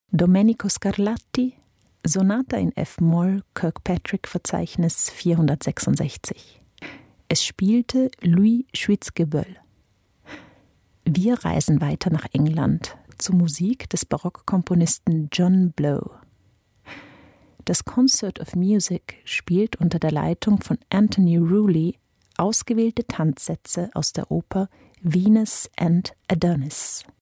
Domenico Scarlatti, Sonata in F-Moll, Kirkpatrick-Verzeichnis 466. Es spielte Louis Schwitzgeböll. Wir reisen weiter nach England zur Musik des Barockkomponisten John Blow. Das Concert of Music spielt unter der Leitung von Anthony Rooley ausgewählte Tanzsätze aus der Oper Venus and Adonis.